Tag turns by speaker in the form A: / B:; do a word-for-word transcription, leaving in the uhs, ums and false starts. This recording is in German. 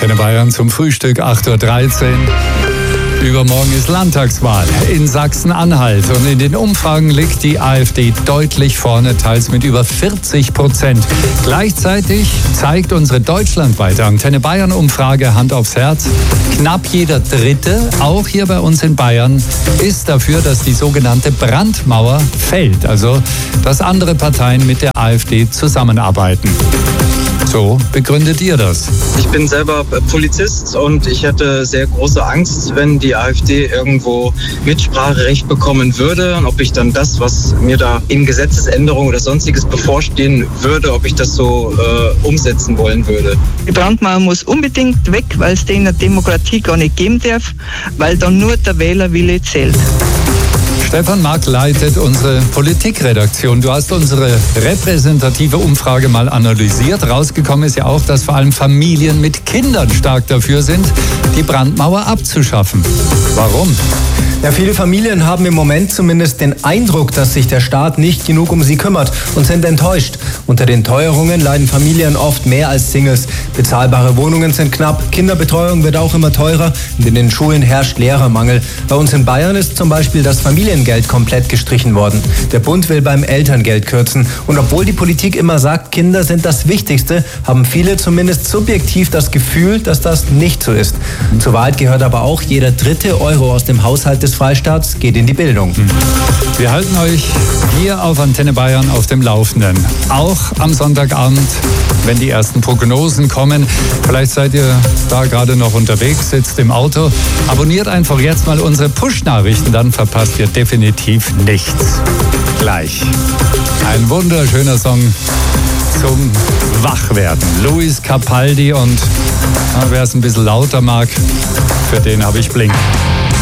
A: Antenne Bayern zum Frühstück, acht Uhr dreizehn. Übermorgen ist Landtagswahl in Sachsen-Anhalt und in den Umfragen liegt die AfD deutlich vorne, teils mit über vierzig Prozent. Gleichzeitig zeigt unsere deutschlandweite Antenne Bayern-Umfrage Hand aufs Herz, knapp jeder Dritte, auch hier bei uns in Bayern, ist dafür, dass die sogenannte Brandmauer fällt, also dass andere Parteien mit der AfD zusammenarbeiten. So begründet ihr das?
B: Ich bin selber Polizist und ich hätte sehr große Angst, wenn die AfD irgendwo Mitspracherecht bekommen würde und ob ich dann das, was mir da in Gesetzesänderungen oder sonstiges bevorstehen würde, ob ich das so äh, umsetzen wollen würde.
C: Die Brandmauer muss unbedingt weg, weil es die in der Demokratie gar nicht geben darf, weil dann nur der Wählerwille zählt.
A: Stefan Mack leitet unsere Politikredaktion. Du hast unsere repräsentative Umfrage mal analysiert. Rausgekommen ist ja auch, dass vor allem Familien mit Kindern stark dafür sind, die Brandmauer abzuschaffen. Warum?
D: Ja, viele Familien haben im Moment zumindest den Eindruck, dass sich der Staat nicht genug um sie kümmert und sind enttäuscht. Unter den Teuerungen leiden Familien oft mehr als Singles. Bezahlbare Wohnungen sind knapp, Kinderbetreuung wird auch immer teurer und in den Schulen herrscht Lehrermangel. Bei uns in Bayern ist zum Beispiel das Familiengeld komplett gestrichen worden. Der Bund will beim Elterngeld kürzen. Und obwohl die Politik immer sagt, Kinder sind das Wichtigste, haben viele zumindest subjektiv das Gefühl, dass das nicht so ist. Zur Wahrheit gehört aber auch, jeder dritte Euro aus dem Haushalt des Freistaats geht in die Bildung.
A: Wir halten euch hier auf Antenne Bayern auf dem Laufenden. Auch am Sonntagabend, wenn die ersten Prognosen kommen. Vielleicht seid ihr da gerade noch unterwegs, sitzt im Auto. Abonniert einfach jetzt mal unsere Push-Nachrichten, dann verpasst ihr definitiv nichts. Gleich. Ein wunderschöner Song zum Wachwerden. Luis Capaldi und wer es ein bisschen lauter mag, für den habe ich Blink.